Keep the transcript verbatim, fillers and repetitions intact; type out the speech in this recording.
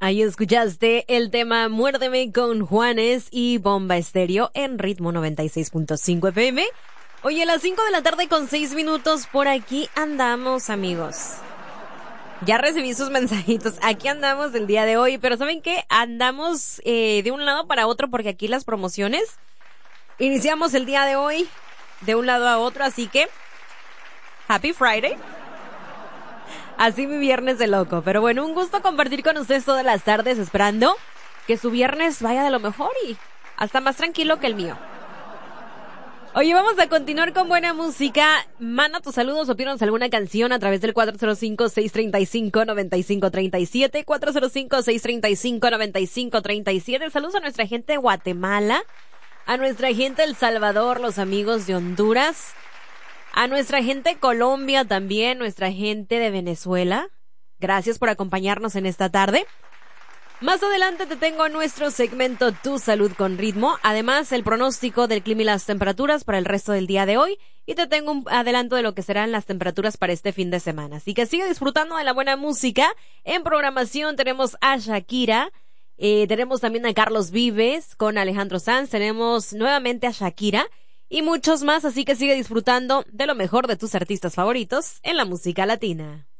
Ahí escuchaste el tema Muérdeme con Juanes y Bomba Estéreo en Ritmo noventa y seis punto cinco F M. Hoy a las cinco de la tarde con seis minutos por aquí andamos, amigos. Ya recibí sus mensajitos, aquí andamos el día de hoy, pero ¿saben qué? Andamos eh, de un lado para otro porque aquí las promociones iniciamos el día de hoy de un lado a otro, así que Happy Friday. Así mi viernes de loco, pero bueno, un gusto compartir con ustedes todas las tardes, esperando que su viernes vaya de lo mejor y hasta más tranquilo que el mío. Oye, vamos a continuar con buena música. Manda tus saludos o pídanos alguna canción a través del cuatro cero cinco, seis tres cinco, nueve cinco tres siete, cuatro cero cinco, seis tres cinco, nueve cinco tres siete. Saludos a nuestra gente de Guatemala, a nuestra gente de El Salvador, los amigos de Honduras, a nuestra gente de Colombia también, nuestra gente de Venezuela. Gracias por acompañarnos en esta tarde. Más adelante te tengo nuestro segmento Tu Salud con Ritmo, además el pronóstico del clima y las temperaturas para el resto del día de hoy, y te tengo un adelanto de lo que serán las temperaturas para este fin de semana. Así que sigue disfrutando de la buena música. En programación tenemos a Shakira, eh, tenemos también a Carlos Vives con Alejandro Sanz, tenemos nuevamente a Shakira y muchos más, así que sigue disfrutando de lo mejor de tus artistas favoritos en la música latina.